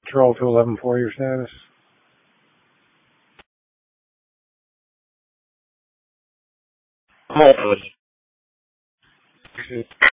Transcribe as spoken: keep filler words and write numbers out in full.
Patrol two eleven four, your status. Hold on.